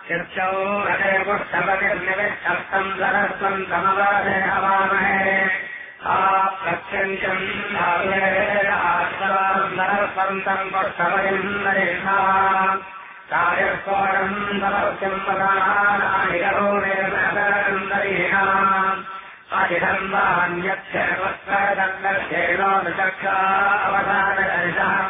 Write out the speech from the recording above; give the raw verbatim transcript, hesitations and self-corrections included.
शीर्षौ रथे पुष्टपतिर्निविष्टस्तम् सरस्वम् समवरसे हवामहे प्रत्यञ्चम् सरस्वन्तम् पुष्टपतिम् नरेशः कार्यस्वरम् समर्त्यम् पदानानिकरोणेर्नगरन्दरीणा अधिधर्मान्यक्षरवस्त्रदण्डर्षेणो निचक्षा अवधानकर्षः